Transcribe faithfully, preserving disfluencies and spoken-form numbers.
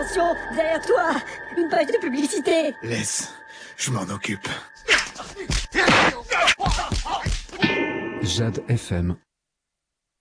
Attention, derrière toi, une page de publicité. Laisse, je m'en occupe. Jade F M.